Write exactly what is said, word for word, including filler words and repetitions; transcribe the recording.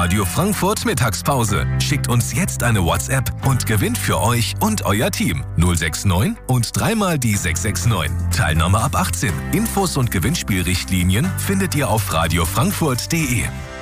Radio Frankfurt Mittagspause. Schickt uns jetzt eine WhatsApp und gewinnt für euch und euer Team null sechs neun und dreimal die sechs sechs neun. Teilnahme ab achtzehn. Infos und Gewinnspielrichtlinien findet ihr auf radio frankfurt punkt de.